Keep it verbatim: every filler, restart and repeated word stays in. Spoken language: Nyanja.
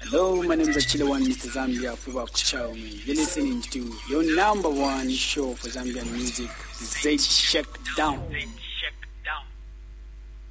Hello, my name is Achille One, Mister Zambia, Fuba Kuchao. You're listening to your number one show for Zambian music, Z Shakedown.